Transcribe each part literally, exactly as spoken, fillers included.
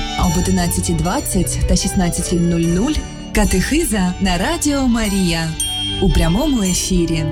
об одинадцятій двадцять та шістнадцятій нуль нуль катехиза на Радіо Марія у прямому ефірі.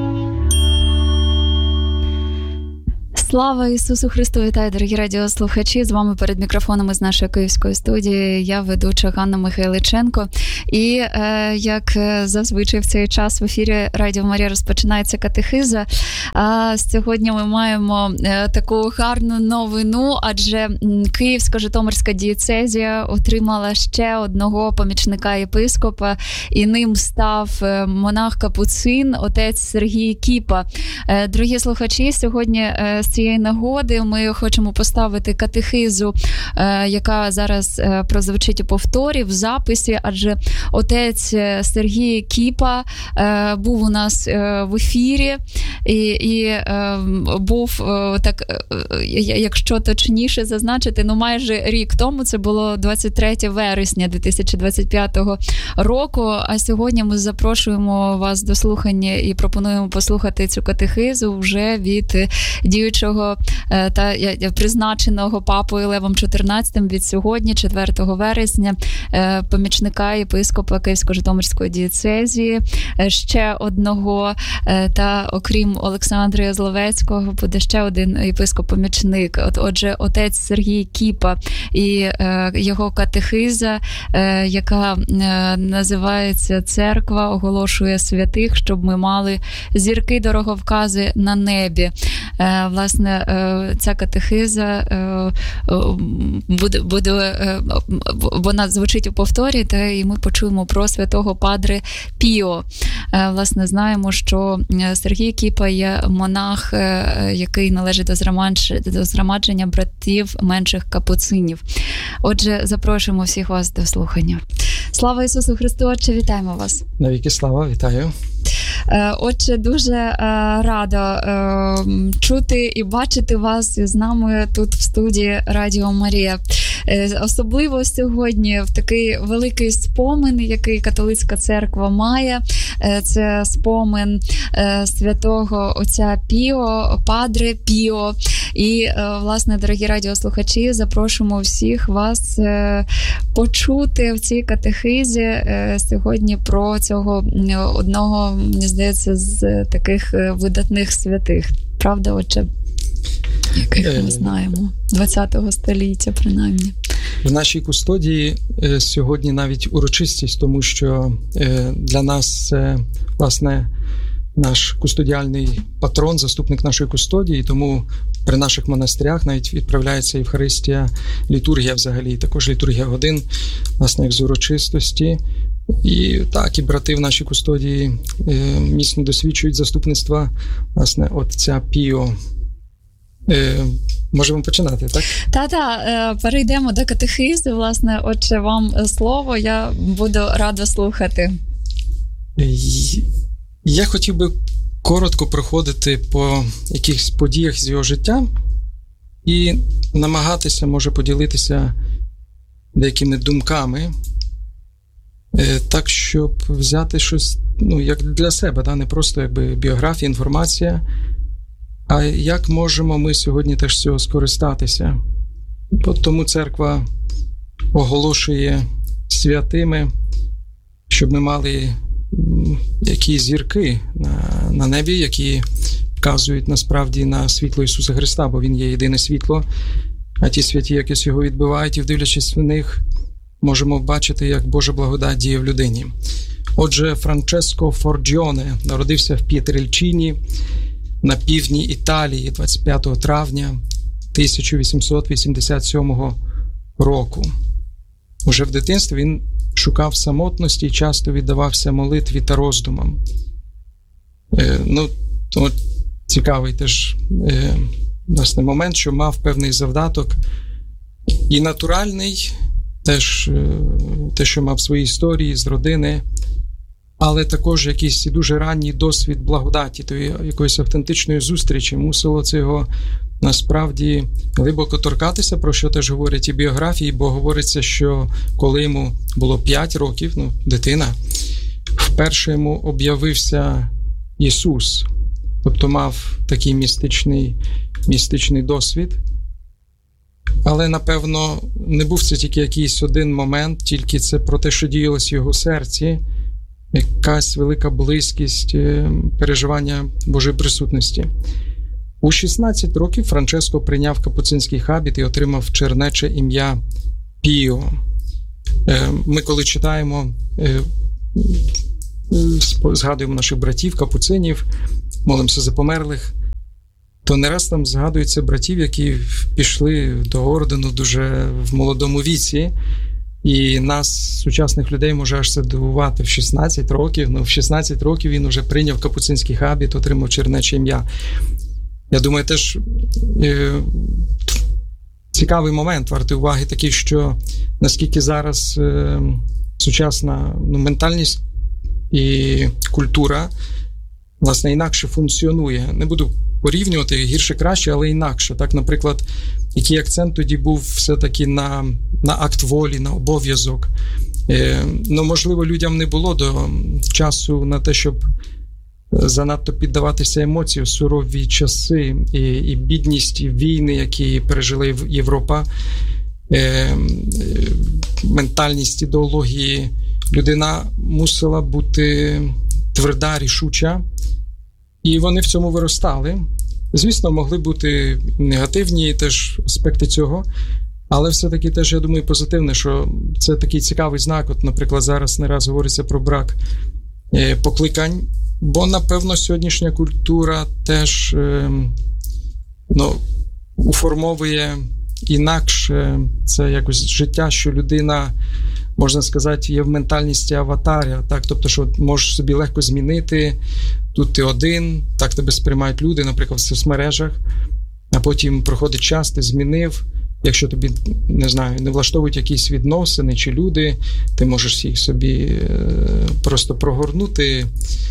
Слава Ісусу Христу! Вітаю, дорогі радіослухачі! З вами перед мікрофоном із нашої київської студії я, ведуча Ганна Михайличенко. І е, як зазвичай в цей час в ефірі Радіо Марія розпочинається катехиза. А сьогодні ми маємо е, таку гарну новину, адже Київсько-Житомирська дієцезія отримала ще одного помічника єпископа, і ним став монах-капуцин, отець Сергій Кіпа. Е, дорогі слухачі, сьогодні е, з цієї нагоди ми хочемо поставити катехизу, е, яка зараз е, прозвучить у повторі, в записі, адже отець Сергій Кіпа е, був у нас е, в ефірі і, і е, був, е, так, е, якщо точніше зазначити, ну майже рік тому, це було двадцять третє вересня дві тисячі двадцять п'ятого року, а сьогодні ми запрошуємо вас до слухання і пропонуємо послухати цю катехизу вже від діючого та призначеного папою Левом чотирнадцятим від сьогодні, четвертого вересня, помічника єпископа Київсько-Житомирської дієцезії, ще одного, та окрім Олександра Язловецького буде ще один єпископ-помічник. От, отже, отець Сергій Кіпа і його катехиза, яка називається «Церква оголошує святих, щоб ми мали зірки дороговкази на небі». Власне, ця катехиза буде, буде, вона звучить у повторі, та і ми почуємо про святого Падре Піо. Власне, знаємо, що Сергій Кіпа є монах, який належить до згромадження, до згромадження братів менших капуцинів. Отже, запрошуємо всіх вас до слухання. Слава Ісусу Христу! Отче, вітаємо вас! Навіки слава, вітаю! Отже, дуже е, рада е, чути і бачити вас з нами тут в студії Радіо Марія. Е, особливо сьогодні в такий великий спомин, який католицька церква має. Е, це спомин е, святого отця Піо, Падре Піо. І, е, власне, дорогі радіослухачі, запрошуємо всіх вас е, почути в цій катехизі е, сьогодні про цього одного, мені здається, з таких видатних святих. Правда, отче? Яких ми знаємо. двадцятого століття, принаймні. В нашій кустодії сьогодні навіть урочистість, тому що для нас це, власне, наш кустодіальний патрон, заступник нашої кустодії, тому при наших монастирях навіть відправляється Євхаристія, літургія взагалі, також літургія годин, власне, як з урочистості. І так, і брати в нашій кустодії е, міцно досвідчують заступництва, власне, отця Піо. Е, можемо починати, так? Та-та, е, перейдемо до катехизи, власне, отче, вам слово, я буду рада слухати. Я хотів би коротко проходити по якихось подіях з його життя і намагатися, може, поділитися деякими думками, так, щоб взяти щось, ну, як для себе, да? Не просто якби біографія, інформація, а як можемо ми сьогодні теж з цього скористатися. Тому церква оголошує святими, щоб ми мали які зірки на, на небі, які вказують насправді на світло Ісуса Христа, бо Він є єдине світло, а ті святі, якось його відбивають, і вдивлячись в них, можемо бачити, як Божа благодать діє в людині. Отже, Франческо Форджіоне народився в П'єтрельчині на півдні Італії двадцять п'ятого травня тисяча вісімсот вісімдесят сьомого року. Уже в дитинстві він шукав самотності і часто віддавався молитві та роздумам. Е, ну, от, цікавий теж е, власне, момент, що мав певний завдаток і натуральний, теж те, що мав свої історії з родини, але також якийсь дуже ранній досвід благодаті, тої якоїсь автентичної зустрічі мусило це його насправді глибоко торкатися, про що теж говорять і біографії, бо говориться, що коли йому було п'ять років, ну, дитина, вперше йому об'явився Ісус, тобто мав такий містичний, містичний досвід. але, напевно, не був це тільки якийсь один момент, тільки це про те, що діялось в його серці, якась велика близькість, переживання Божої присутності. У шістнадцять років Франческо прийняв капуцинський хабіт і отримав чернече ім'я Піо. Ми, коли читаємо, згадуємо наших братів, капуцинів, молимося за померлих, то не раз там згадуються братів, які пішли до ордену дуже в молодому віці, і нас, сучасних людей, може аж це дивувати в шістнадцять років. Ну, в шістнадцять років він вже прийняв капуцинський хабіт, отримав чернече ім'я. Я думаю, теж е, цікавий момент, вартий уваги такий, що наскільки зараз е, сучасна ну, ментальність і культура, власне, інакше функціонує. Не буду порівнювати гірше-краще, але інакше. Так, наприклад, який акцент тоді був все-таки на, на акт волі, на обов'язок. Е, ну, можливо, людям не було до часу на те, щоб занадто піддаватися емоціям, сурові часи і, і бідність, і війни, які пережили Європа, е, ментальність, ідеології. Людина мусила бути тверда, рішуча, і вони в цьому виростали. Звісно, могли бути негативні теж аспекти цього, але все-таки теж, я думаю, позитивне, що це такий цікавий знак. От, наприклад, зараз не раз говориться про брак е, покликань, бо, напевно, сьогоднішня культура теж е, ну, уформовує інакше це якось життя, що людина, можна сказати, є в ментальності аватаря, так, тобто, що можеш собі легко змінити, тут ти один, так тебе сприймають люди, наприклад, в соцмережах, а потім проходить час, ти змінив, якщо тобі, не знаю, не влаштовують якісь відносини чи люди, ти можеш їх собі е, просто прогорнути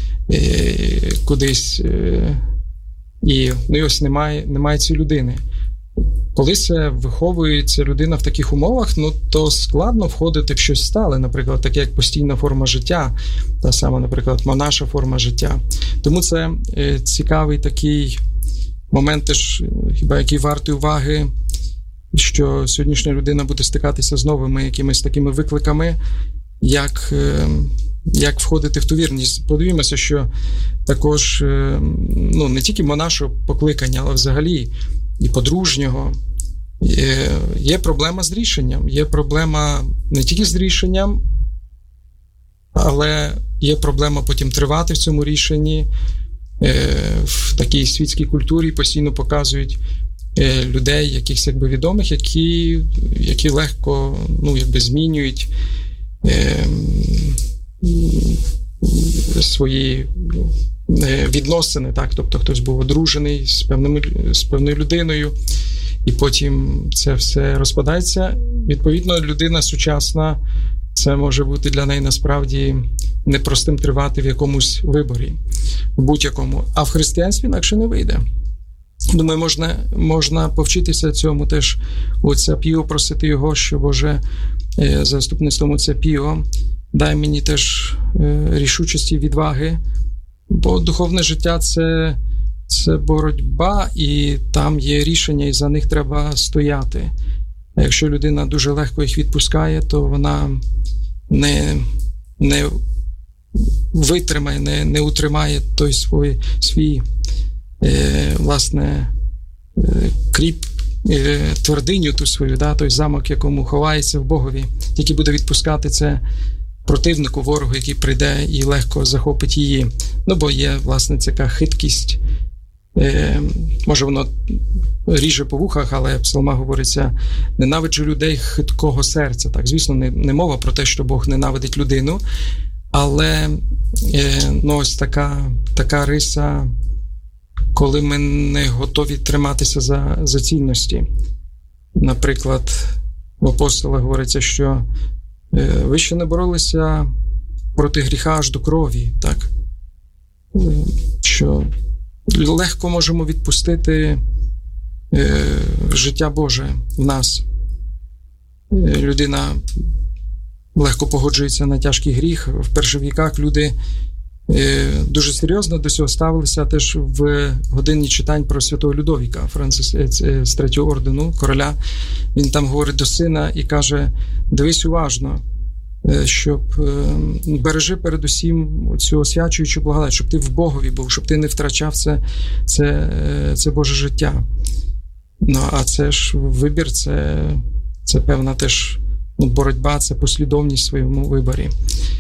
е, кудись, е, і, ну, і ось немає, немає цієї людини. Коли це виховується людина в таких умовах, ну, то складно входити в щось стале, наприклад, таке як постійна форма життя, та сама, наприклад, монаша форма життя. Тому це е, цікавий такий момент, теж, хіба який вартий уваги, що сьогоднішня людина буде стикатися з новими якимись такими викликами, як, е, як входити в ту вірність. Подивімося, що також е, ну, не тільки монашого покликання, але взагалі і подружнього. Є, є проблема з рішенням. Є проблема не тільки з рішенням, але є проблема потім тривати в цьому рішенні. В такій світській культурі постійно показують людей, якихось якби відомих, які, які легко ну, якби змінюють свої відносини, так, тобто хтось був одружений з певним, з певною людиною, і потім це все розпадається. Відповідно, людина сучасна, це може бути для неї насправді непростим тривати в якомусь виборі, в будь-якому. А в християнстві інакше не вийде. Думаю, можна, можна повчитися цьому теж. Отця Піо, просити його, що, Боже, за заступництвом Отця Піо, дай мені теж рішучості, відваги, бо духовне життя – це, це боротьба, і там є рішення, і за них треба стояти. А якщо людина дуже легко їх відпускає, то вона не, не витримає, не, не утримає той свій, свій е, власне, е, кріп, е, твердиню ту свою, да, той замок, якому ховається в Богові, який буде відпускати це противнику, ворогу, який прийде і легко захопить її. Ну, бо є, власне, така хиткість. Е, може, воно ріже по вухах, але в псалмах говориться: ненавиджу людей хиткого серця. Так, звісно, не, не мова про те, що Бог ненавидить людину, але е, ну, ось така, така риса, коли ми не готові триматися за, за цінності. Наприклад, в апостола говориться, що е, ви ще не боролися проти гріха аж до крові, так? Е, що легко можемо відпустити е, життя Боже в нас. Е, людина легко погоджується на тяжкий гріх. В перших віках люди е, дуже серйозно до цього ставилися. Теж в годині читань про святого Людовіка, Францис з третього ордену, короля. він там говорить до сина і каже: дивись уважно, щоб бережи передусім цю освячуючу благодать, щоб ти в Богові був, щоб ти не втрачав це, це, це Боже життя. Ну, а це ж вибір, це, це певна теж ну, боротьба, це послідовність в своєму виборі.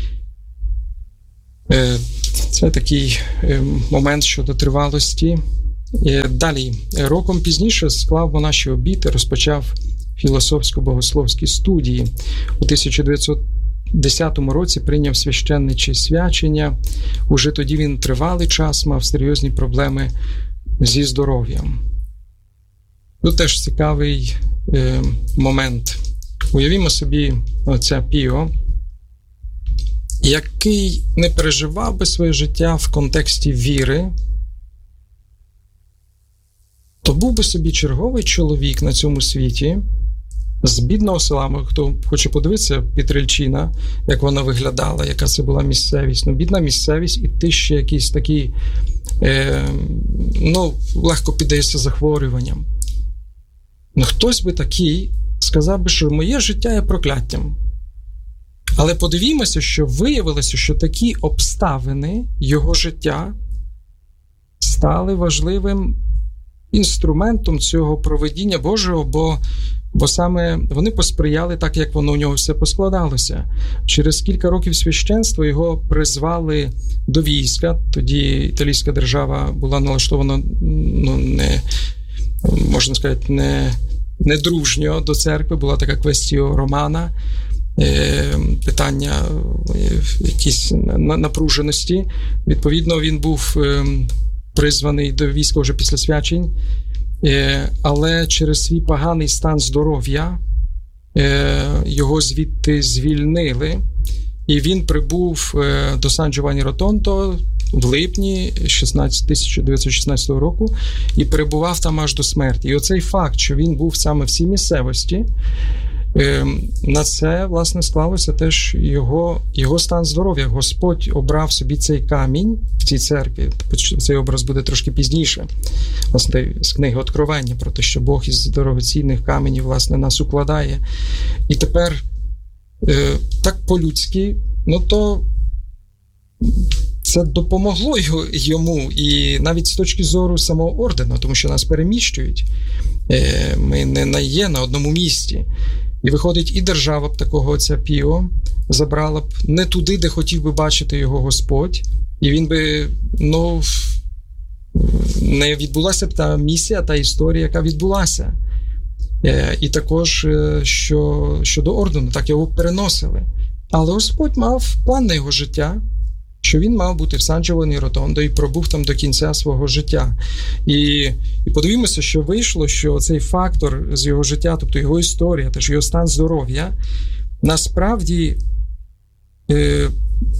Це такий момент щодо тривалості. Далі, роком пізніше склав монаший обіт і розпочав філософсько-богословські студії. У тисяча дев'ятсот десятому році прийняв священниче свячення. Уже тоді він тривалий час мав серйозні проблеми зі здоров'ям. Тут теж цікавий е, момент. Уявімо собі отця Піо, який не переживав би своє життя в контексті віри, то був би собі черговий чоловік на цьому світі з бідного села. Хто хоче подивитися, Петрильчина, як вона виглядала, яка це була місцевість. Ну, бідна місцевість, і ти ще якийсь такий, е, ну, легко піддається захворюванням. Ну, хтось би такий сказав би, що моє життя є прокляттям. Але подивімося, що виявилося, що такі обставини його життя стали важливим інструментом цього провидіння Божого, бо, бо саме вони посприяли так, як воно у нього все поскладалося. Через кілька років священства його призвали до війська. Тоді італійська держава була налаштована, ну, не, можна сказати, не, не дружньо до церкви, була така квестіо романа, питання якісь напруженості. Відповідно, він був призваний до війська вже після свячень, але через свій поганий стан здоров'я його звідти звільнили, і він прибув до Сан-Джованні-Ротондо в липні тисяча дев'ятсот шістнадцятого року і перебував там аж до смерті. І оцей факт, що він був саме в цій місцевості, на це, власне, склалося теж його, його стан здоров'я. Господь обрав собі цей камінь в цій церкві. Цей образ буде трошки пізніше. Власне, з книги Откровення, про те, що Бог із дорогоцінних каменів, власне, нас укладає. І тепер, так по-людськи, ну то це допомогло йому, і навіть з точки зору самого ордену, тому що нас переміщують. Ми не є на одному місці. І виходить, і держава б такого отця Піо забрала б не туди, де хотів би бачити його Господь, і він би, ну, не відбулася б та місія, та історія, яка відбулася. І також що, щодо ордену, так його переносили. Але Господь мав план на його життя, що він мав бути в Сан-Джованні-Ротондо і пробув там до кінця свого життя. І, і подивимося, що вийшло, що цей фактор з його життя, тобто його історія, теж його стан здоров'я, насправді, е,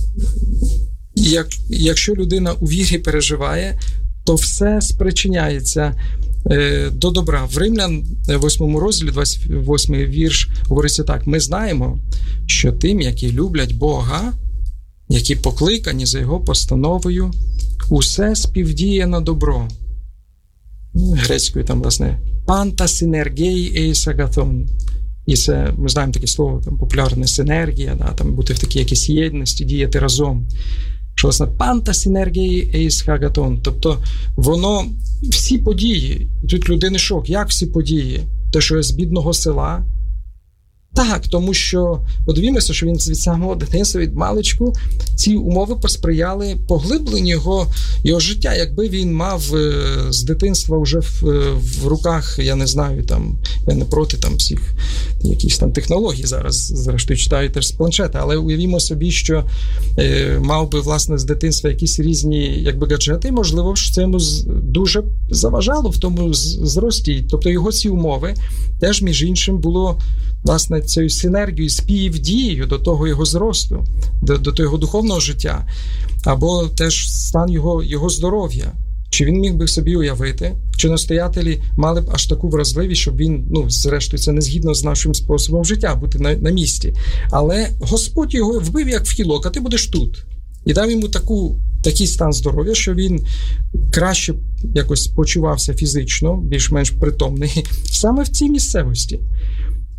як, якщо людина у вірі переживає, то все спричиняється е, до добра. В Римлян восьмому розділі, двадцять восьмий вірш, говориться так: ми знаємо, що тим, які люблять Бога, які покликані за його постановою, усе співдіє на добро. Грецькою там, власне, «Панта синергей ейс агаthon». І це, ми знаємо таке слово, там, популярне синергія, да, там, бути в такій якійсь єдності, діяти разом. Що, власне, «Панта синергей ейс агаthon». Тобто, воно, всі події, тут людини шок, як всі події? Те, що я з бідного села. Так, тому що, подивімося, що він від самого дитинства, від маличку, ці умови посприяли поглибленню його, його життя. Якби він мав з дитинства вже в, в руках, я не знаю, там, я не проти там всіх якісь там технологій зараз, зрештою читаю теж з планшета, але уявімо собі, що е, мав би, власне, з дитинства якісь різні, якби, гаджети, можливо, що це йому дуже заважало в тому зрості. Тобто його ці умови теж, між іншим, було, власне, цією синергією, співдією до того його зросту, до, до того його духовного життя, або теж стан його, його здоров'я. Чи він міг би собі уявити, чи настоятелі мали б аж таку вразливість, щоб він, ну, зрештою, це не згідно з нашим способом життя, бути на, на місці. Але Господь його вбив як в кілок, а ти будеш тут. І дав йому таку, такий стан здоров'я, що він краще якось почувався фізично, більш-менш притомний, саме в цій місцевості.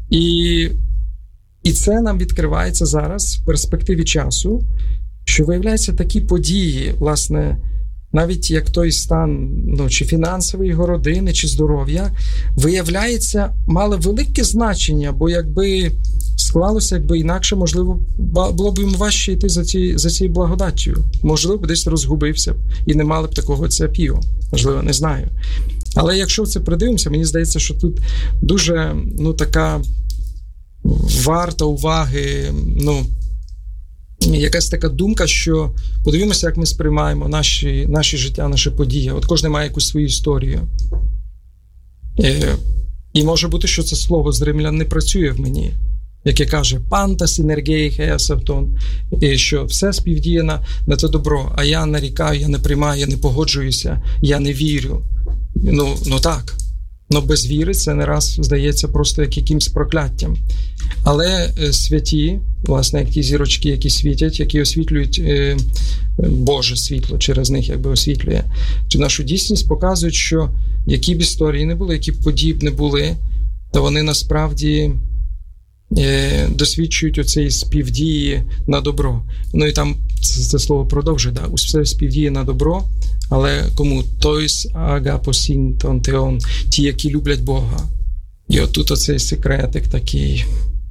І, і це нам відкривається зараз в перспективі часу, що виявляються такі події, власне, навіть як той стан, ну, чи фінансової його родини, чи здоров'я, виявляється, мали велике значення, бо якби склалося, якби інакше, можливо, було б йому важче йти за, ці, за цією благодаттю. Можливо, десь розгубився б і не мали б такого цепію. Можливо, не знаю. Але якщо в це придивимося, мені здається, що тут дуже, ну, така варта уваги, ну, якась така думка, що подивимося, як ми сприймаємо наші, наші життя, наші події. От кожен має якусь свою історію. Е, і може бути, що це слово з римлян не працює в мені. Яке каже, панта синергія хеасавтон, і що все співдіє на, на те добро, а я нарікаю, я не приймаю, я не погоджуюся, я не вірю. Ну, ну так. Но без віри це не раз здається просто як якимсь прокляттям. Але е, святі, власне, як ті зірочки, які світять, які освітлюють е, Боже світло, через них якби освітлює, чи нашу дійсність, показують, що які б історії не були, які б події б не були, то вони насправді е, досвідчують оцеї співдії на добро. Ну і там це, це слово продовжує, да, усе співдіє на добро, але кому? Тойс агапосін тонтеон, ті, які люблять Бога. І отут оцей секретик такий.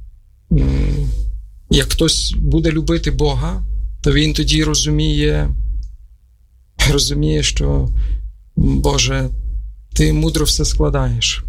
Як хтось буде любити Бога, то він тоді розуміє, розуміє, що, Боже, ти мудро все складаєш.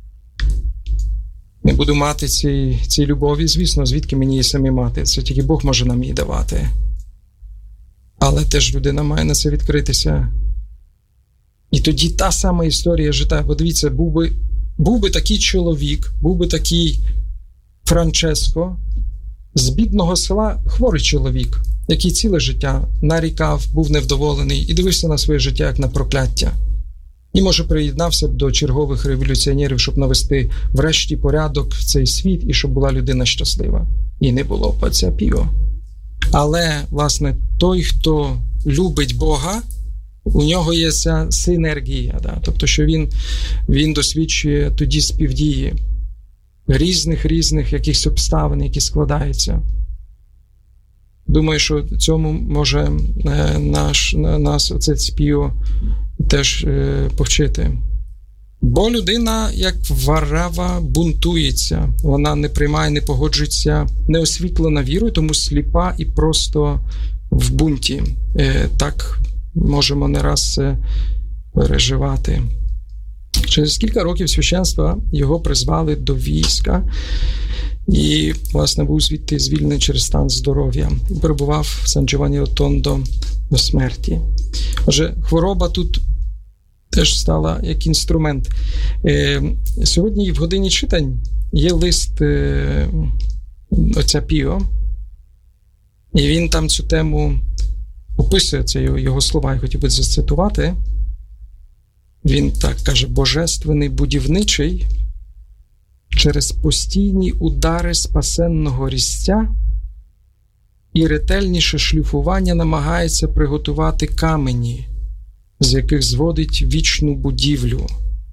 Не буду мати цій, цій любові, звісно, звідки мені її самі мати? Це тільки Бог може нам її давати. Але теж людина має на це відкритися. І тоді та сама історія життя. Подивіться, був би, був би такий чоловік, був би такий Франческо, з бідного села хворий чоловік, який ціле життя нарікав, був невдоволений і дивився на своє життя як на прокляття. І, може, приєднався б до чергових революціонерів, щоб навести врешті порядок в цей світ і щоб була людина щаслива. І не було б отця Піо. Але, власне, той, хто любить Бога, у нього є ця синергія, да? Тобто, що він, він досвідчує тоді співдії різних-різних якихось обставин, які складаються. Думаю, що цьому може наш, нас отець Піо теж е, повчити. Бо людина, як варава, бунтується. Вона не приймає, не погоджується, не освітлена вірою, тому сліпа і просто в бунті. Е, так можемо не раз це переживати. Через кілька років священства його призвали до війська і, власне, був звідти звільнений через стан здоров'я. Перебував в Сан-Джованні-Ротондо до смерті. Отже, хвороба тут теж стала як інструмент. Е, сьогодні в годині читань є лист е, отця Піо, і він там цю тему описує, це його, його слова, я хотів би зацитувати. Він так каже: «Божественний будівничий через постійні удари спасенного різця і ретельніше шліфування намагається приготувати камені, з яких зводить вічну будівлю.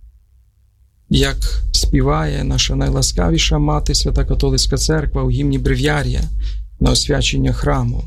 Як співає наша найласкавіша мати Свята Католицька Церква у гімні Брев'ярія на освячення храму.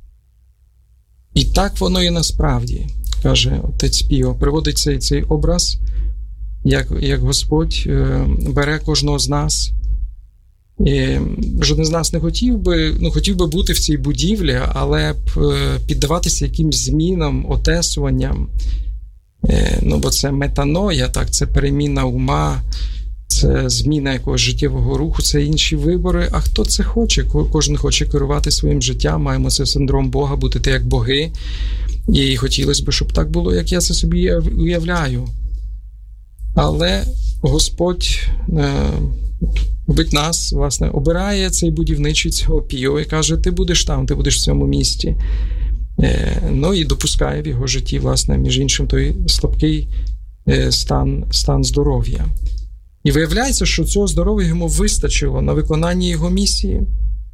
І так воно і насправді, каже отець Піо, приводить цей, цей образ, як, як Господь е, бере кожного з нас. І жоден з нас не хотів би, ну, хотів би бути в цій будівлі, але б е, піддаватися якимсь змінам, отесуванням. Е, ну, бо це метаноя, так, це переміна ума, це зміна якогось життєвого руху, це інші вибори. А хто це хоче? Кожен хоче керувати своїм життям, маємо цей синдром Бога, бути те як боги. І хотілося б, щоб так було, як я це собі уявляю. Але Господь, любить нас, власне, обирає цей будівничий цього Піо і каже: ти будеш там, ти будеш в цьому місті. Ну і допускає в його житті, власне, між іншим, той слабкий стан, стан здоров'я. І виявляється, що цього здоров'я йому вистачило на виконання його місії,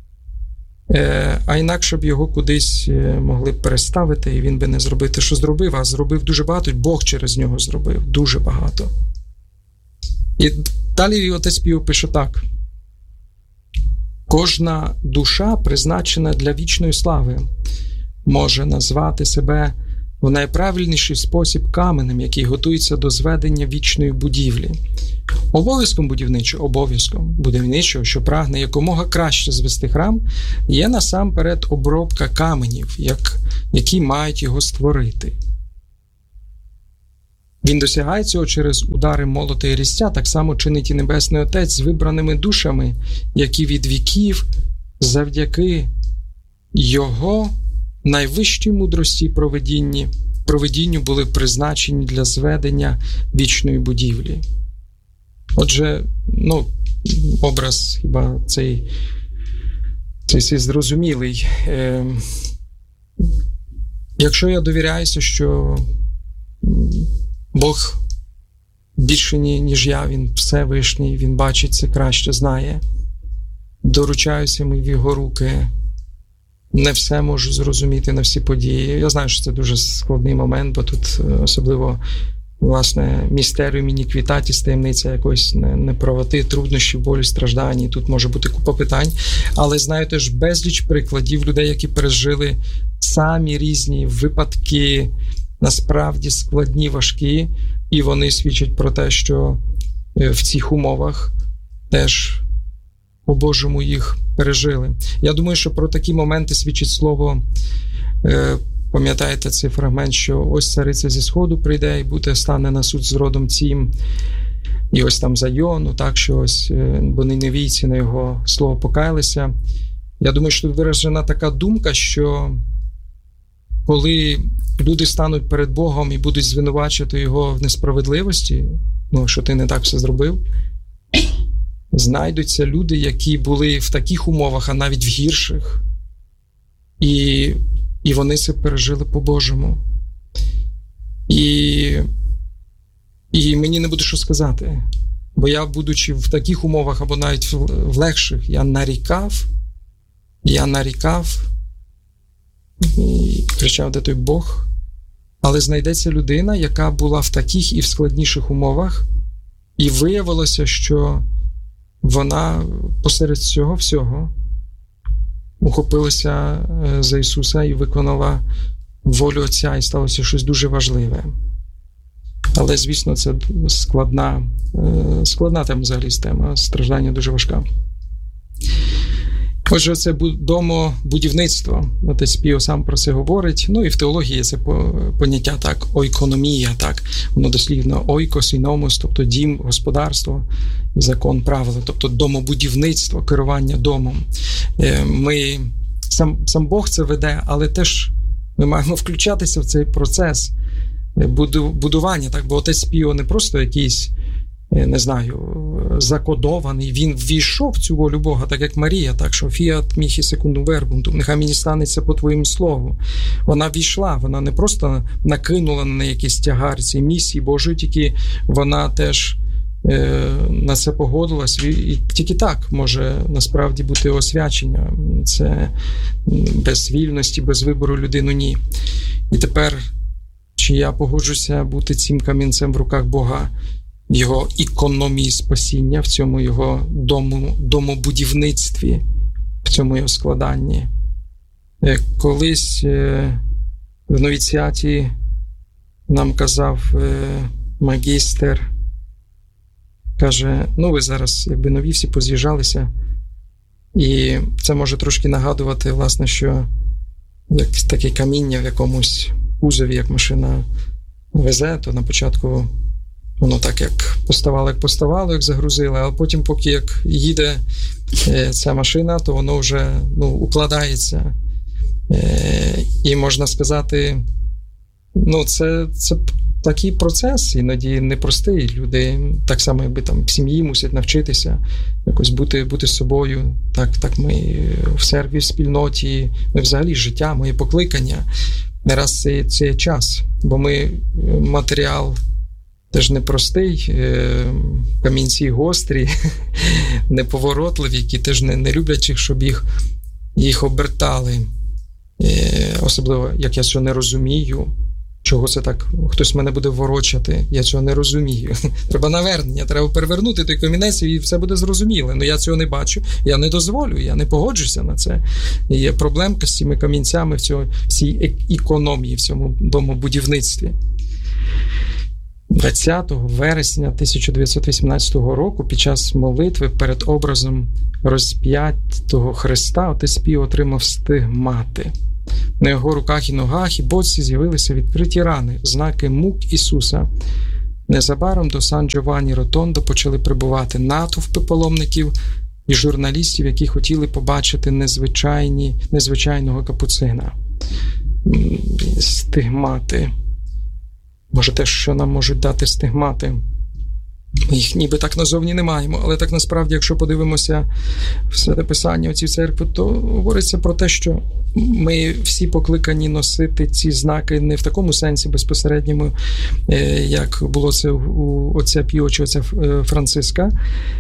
а інакше б його кудись могли б переставити, і він би не зробив те, що зробив, а зробив дуже багато, Бог через нього зробив дуже багато. І далі отець Піо пише так: Кожна душа призначена для вічної слави, може назвати себе в найправильніший спосіб каменем, який готується до зведення вічної будівлі. Обов'язком будівничого, обов'язком будівничого, що прагне якомога краще звести храм, є насамперед обробка каменів, як, які мають його створити. Він досягає цього через удари молота і різця, так само чинить і Небесний Отець з вибраними душами, які від віків завдяки Його найвищій мудрості і провидінні, провидінню були призначені для зведення вічної будівлі. Отже, ну, образ хіба цей, цей, цей зрозумілий. Е, якщо я довіряюся, що Бог більше, ніж я, Він Всевишній, Він бачить це краще, знає, доручаюся ми в Його руки, не все можу зрозуміти на всі події. Я знаю, що це дуже складний момент, бо тут особливо, власне, містеріум ініквітатіс, таємниця якоїсь неправоти, труднощів, болі, страждань, і тут може бути купа питань. Але знаю теж безліч прикладів людей, які пережили самі різні випадки, насправді складні, важкі, і вони свідчать про те, що в цих умовах теж по-божому їх пережили. Я думаю, що про такі моменти свідчить слово, е, пам'ятаєте цей фрагмент, що ось цариця зі сходу прийде і буде, стане на суд з родом цім, і ось там за Йону, так, що ось, е, бо ниневійці на його слово покаялися. Я думаю, що тут виражена така думка, що коли люди стануть перед Богом і будуть звинувачувати його в несправедливості, ну, що ти не так все зробив, знайдуться люди, які були в таких умовах, а навіть в гірших, і, і вони це пережили по-божому. І, і мені не буде що сказати, бо я, будучи в таких умовах, або навіть в, в легших, я нарікав, я нарікав, і кричав, де той Бог. Але знайдеться людина, яка була в таких і в складніших умовах, і виявилося, що вона посеред цього всього ухопилася за Ісуса і виконала волю Отця, і сталося щось дуже важливе. Але, звісно, це складна, складна тема взагалі, тема страждання дуже важка. Отже, це домобудівництво. Отець Піо сам про це говорить. Ну і в теології це поняття так, ойкономія, так. Воно дослівно ойкос і номос, тобто дім, господарство, закон, правила, тобто домобудівництво, керування домом. Ми, сам, сам Бог це веде, але теж ми маємо включатися в цей процес будування, так, бо отець Піо не просто якийсь, не знаю, закодований, він ввійшов в цю волю Бога, так як Марія, так що фіат міхі секундум вербум, нехай мені станеться по твоєму слову. Вона ввійшла, вона не просто накинула на якісь тягар цієї місії Божої, тільки вона теж е, на це погодилась, і, і тільки так може насправді бути освячення. Це без вільності, без вибору людину ні. І тепер, чи я погоджуся бути цим камінцем в руках Бога, в його економії спасіння, в цьому його дому, домобудівництві, в цьому його складанні. Колись в новіціаті нам казав магістр, каже, ну ви зараз якби нові всі поз'їжджалися, і це може трошки нагадувати, власне, що як таке каміння в якомусь кузові, як машина везе, то на початку воно так, як поставало, як поставало, як загрузили, а потім, поки як їде е, ця машина, то воно вже ну, укладається. Е, і можна сказати, ну, це, це такий процес, іноді непростий. Люди так само, якби там в сім'ї мусять навчитися якось бути, бути собою. Так, так ми в церкві, в спільноті, ми взагалі життя, моє покликання. Не раз це, це час, бо ми матеріал теж непростий, камінці гострі, неповоротливі, які теж не, не люблять, щоб їх, їх обертали. Особливо, як я цього не розумію, чого це так, хтось мене буде ворочати, я цього не розумію. Треба навернення, треба перевернути той камінець, і все буде зрозуміло. Ну я цього не бачу, я не дозволю, я не погоджуся на це. І є проблемка з цими камінцями в цьому, цій економії, в цьому домобудівництві. двадцятого вересня тисяча дев'ятсот вісімнадцятого року під час молитви перед образом розп'ятого Христа отець Піо отримав стигмати. На його руках і ногах і боці з'явилися відкриті рани, знаки мук Ісуса. Незабаром до Сан-Джованні Ротондо почали прибувати натовпи паломників і журналістів, які хотіли побачити незвичайні, незвичайного капуцина. Стигмати. Може, те, що нам можуть дати стигмати. Ми їх ніби так назовні не маємо, але так насправді, якщо подивимося в Святе Писання оці церкви, то говориться про те, що ми всі покликані носити ці знаки не в такому сенсі безпосередньому, як було це у отця Піо чи отця Франциска,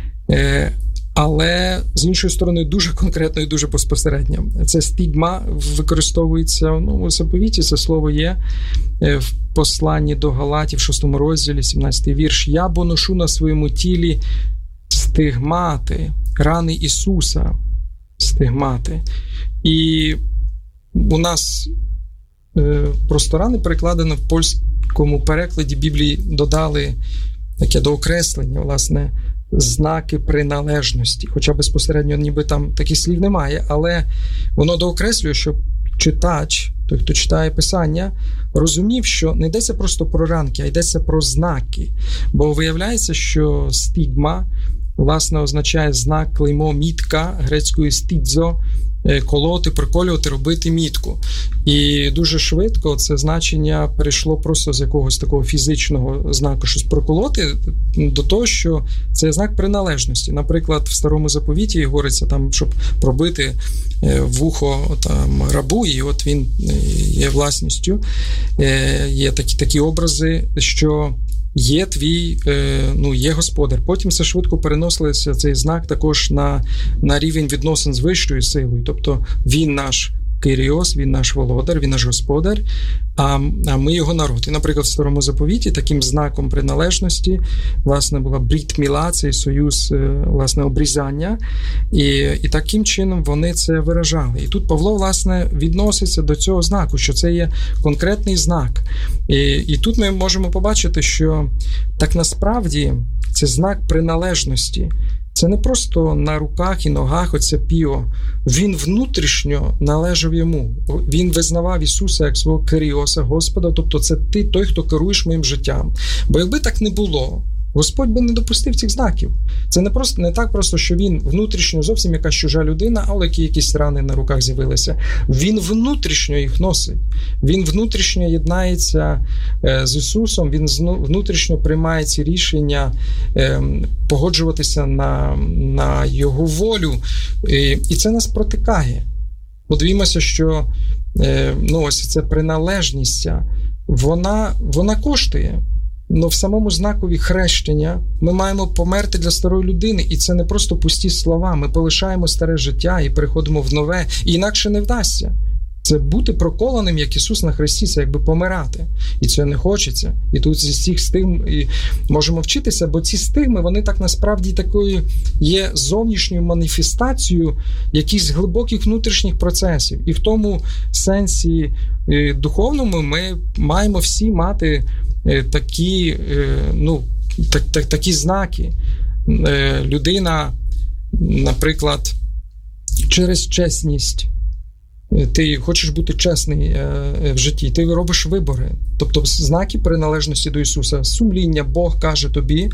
але, з іншої сторони, дуже конкретно і дуже безпосередньо. Це стигма використовується, ну, у заповіті це слово є в посланні до Галатів, в шостому розділі, сімнадцятий вірш. «Я бо ношу на своєму тілі стигмати, рани Ісуса». Стигмати. І у нас е, просто рани перекладено в польському перекладі Біблії, додали таке доокреслення, власне, знаки приналежності. Хоча безпосередньо ніби там таких слів немає, але воно доокреслює, щоб читач, той, хто читає Писання, розумів, що не йдеться просто про ранки, а йдеться про знаки. Бо виявляється, що стигма, власне, означає знак, клеймо, мітка, грецькою стідзо, колоти, приколювати, робити мітку. І дуже швидко це значення перейшло просто з якогось такого фізичного знаку щось проколоти до того, що це знак приналежності. Наприклад, в Старому Заповіті говориться, там, щоб пробити вухо там, рабу, і от він є власністю. Є такі, такі образи, що є твій, ну, є господар. Потім все швидко переносилося цей знак також на, на рівень відносин з вищою силою. Тобто він наш Киріос, він наш володар, він наш господар, а, а ми його народ. І, наприклад, в Старому Заповіті таким знаком приналежності, власне, була бріт міла, цей союз, власне, обрізання. І, і таким чином вони це виражали. І тут Павло, власне, відноситься до цього знаку, що це є конкретний знак. І, і тут ми можемо побачити, що так насправді це знак приналежності. Це не просто на руках і ногах оце Піо. Він внутрішньо належав йому. Він визнавав Ісуса як свого Киріоса, Господа, тобто це ти той, хто керуєш моїм життям. Бо якби так не було, Господь би не допустив цих знаків. Це не просто не так просто, що він внутрішньо зовсім якась чужа людина, але які якісь рани на руках з'явилися. Він внутрішньо їх носить. Він внутрішньо єднається з Ісусом, він внутрішньо приймає ці рішення погоджуватися на, на Його волю. І це нас протикає. Подивімося, що ну, ось ця приналежність, вона, вона коштує. Но в самому знакові хрещення ми маємо померти для старої людини, і це не просто пусті слова. Ми полишаємо старе життя і переходимо в нове, і інакше не вдасться. Це бути проколеним, як Ісус на хресті, це якби помирати. І це не хочеться. І тут зі цих стигм і можемо вчитися, бо ці стигми, вони так насправді такою є зовнішньою маніфестацією якихось глибоких внутрішніх процесів. І в тому сенсі духовному ми маємо всі мати такі, ну, так, так, такі знаки. Людина, наприклад, через чесність. Ти хочеш бути чесний в житті, ти робиш вибори. Тобто знаки приналежності до Ісуса. Сумління, Бог каже тобі,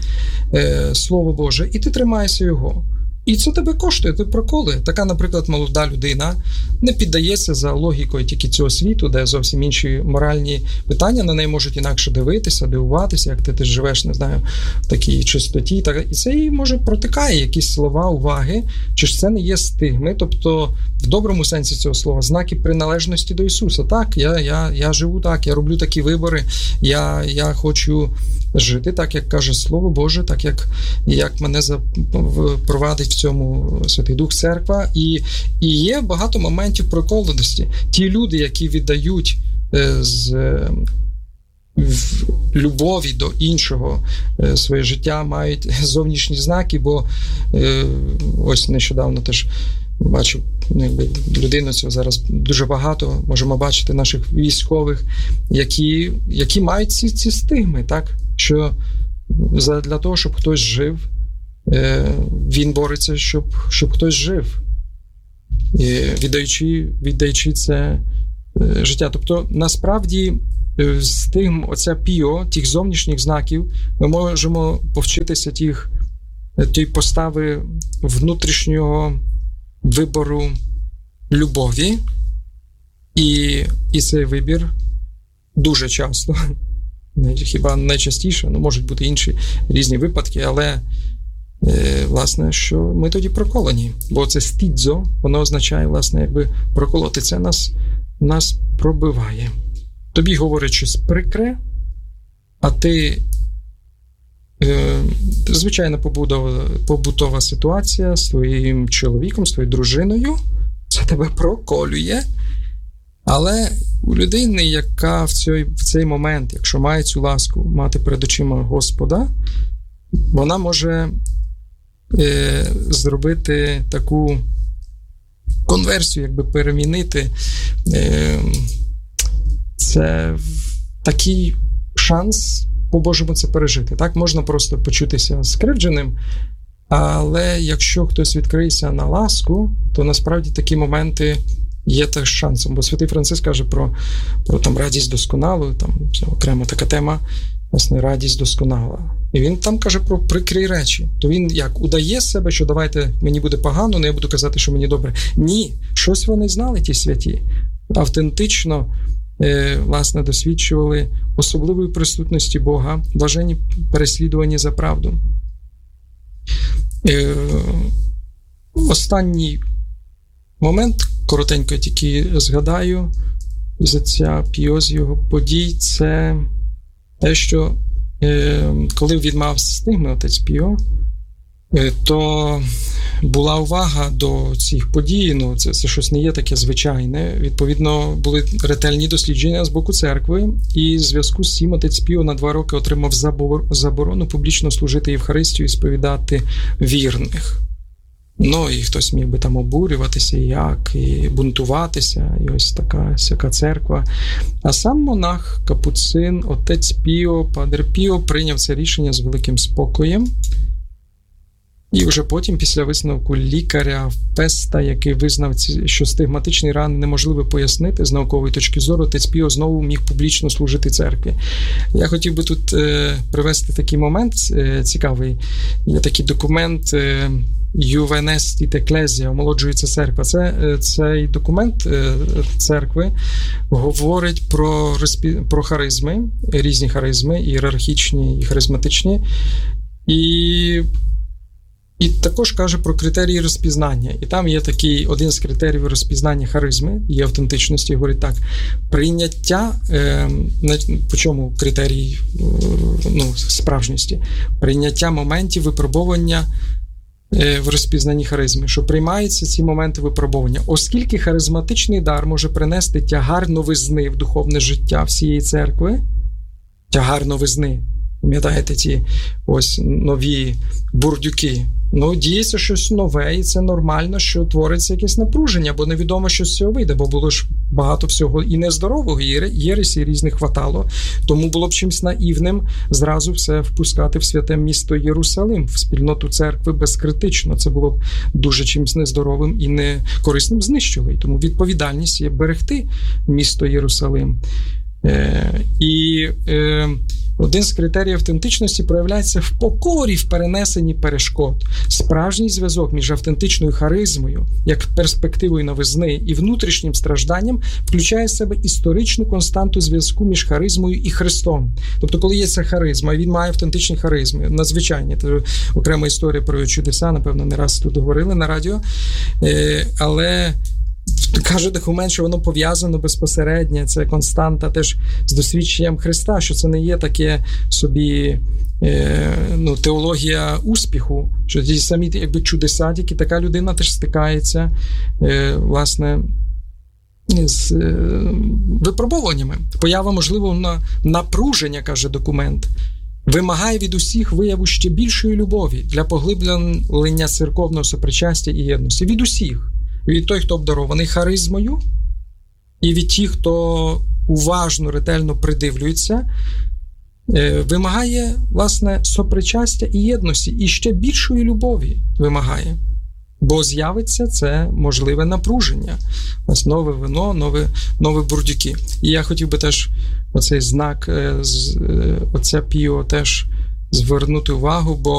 Слово Боже, і ти тримаєшся Його. І це тебе коштує, ти проколи. Така, наприклад, молода людина не піддається за логікою тільки цього світу, де зовсім інші моральні питання, на неї можуть інакше дивитися, дивуватися, як ти, ти живеш, не знаю, в такій чистоті. Так, і це їй, може, протикає якісь слова уваги, чи ж це не є стигми, тобто в доброму сенсі цього слова, знаки приналежності до Ісуса. Так, я, я, я живу так, я роблю такі вибори, я, я хочу жити так, як каже Слово Боже, так, як, як мене провадить в цьому Святий Дух, Церква. І, і є багато моментів проколеності. Ті люди, які віддають з в любові до іншого своє життя мають зовнішні знаки, бо ось нещодавно теж бачив, якби людину цього зараз дуже багато, можемо бачити наших військових, які, які мають ці, ці стигми, так? Що для того, щоб хтось жив, він бореться, щоб, щоб хтось жив, і віддаючи, віддаючи це життя. Тобто, насправді, з тим, оця піо, тих зовнішніх знаків, ми можемо повчитися тих, тієї постави внутрішнього вибору любові, і, і цей вибір дуже часто, хіба найчастіше, ну, можуть бути інші різні випадки, але е, власне, що ми тоді проколені, бо це стідзо, воно означає, власне, якби проколоти, це нас, нас пробиває. Тобі говорять щось прикре, а ти е, звичайна побудова, побутова ситуація з твоїм чоловіком, з твоєю дружиною, це тебе проколює. Але у людини, яка в цей, в цей момент, якщо має цю ласку мати перед очима Господа, вона може е, зробити таку конверсію, якби перемінити. Е, це такий шанс по-божому це пережити. Так, можна просто почутися скривдженим, але якщо хтось відкриється на ласку, то насправді такі моменти є теж шансом. Бо Святий Франциск каже про, про там, радість досконалу, там це окрема така тема, власне, радість досконала. І він там каже про прикрі речі. То він як удає себе, що давайте мені буде погано, але я буду казати, що мені добре. Ні, щось вони знали, ті святі. Автентично, е, власне, досвідчували особливої присутності Бога, блаженні переслідувані за правду. Е, останній момент, коротенько тільки згадаю, за ця піо з його подій, це те, що е, коли він мав стигми, отець Піо, е, то була увага до цих подій, ну це, це щось не є таке звичайне. Відповідно, були ретельні дослідження з боку церкви, і в зв'язку з цим отець Піо на два роки отримав заборону публічно служити Євхаристію і сповідати вірних. Ну, і хтось міг би там обурюватися, як, і бунтуватися, і ось така сяка церква. А сам монах, капуцин, отець Піо, падре Піо прийняв це рішення з великим спокоєм. І вже потім, після висновку лікаря Песта, який визнав, що стигматичні рани неможливо пояснити з наукової точки зору, отець Піо знову міг публічно служити церкві. Я хотів би тут е, привести такий момент е, цікавий. Є такий документ е, Ювенестіт Еклезія, омолоджується церква. Це, цей документ церкви говорить про, про харизми, різні харизми, ієрархічні і харизматичні, і, і також каже про критерії розпізнання. І там є такий, один з критеріїв розпізнання харизми і автентичності, говорить так, прийняття, е, по чому критерій е, ну, справжності? Прийняття моментів випробування в розпізнанні харизми, що приймаються ці моменти випробування. Оскільки харизматичний дар може принести тягар новизни в духовне життя всієї церкви, тягар новизни, пам'ятаєте ці ось нові бурдюки, ну, діється щось нове, і це нормально, що твориться якесь напруження, бо невідомо, що з цього вийде, бо було ж багато всього і нездорового, і єресі різних хватало, тому було б чимось наївним зразу все впускати в святе місто Єрусалим, в спільноту церкви безкритично. Це було б дуже чимось нездоровим і некорисним, знищили. Тому відповідальність є берегти місто Єрусалим. Е, і е, один з критеріїв автентичності проявляється в покорі, в перенесенні перешкод. Справжній зв'язок між автентичною харизмою, як перспективою новизни, і внутрішнім стражданням включає в себе історичну константу зв'язку між харизмою і Христом. Тобто, коли є ця харизма, він має автентичні харизми, надзвичайні. Це окрема історія про чудеса, напевно, не раз тут говорили на радіо. Е, але каже документ, що воно пов'язано безпосередньо, це константа теж з досвідченням Христа, що це не є таке собі е, ну, теологія успіху, що ті самі якби чудеса, тільки така людина теж стикається, е, власне, з е, випробуваннями. Поява, можливо, на напруження, каже документ, вимагає від усіх вияву ще більшої любові для поглиблення церковного сопричастя і єдності. Від усіх. Від той, хто обдарований харизмою, і від тих, хто уважно, ретельно придивлюється, вимагає, власне, сопричастя і єдності, і ще більшої любові вимагає. Бо з'явиться це можливе напруження. Ось нове вино, нове, нові бурдюки. І я хотів би теж оцей знак, оце Піо теж звернути увагу, бо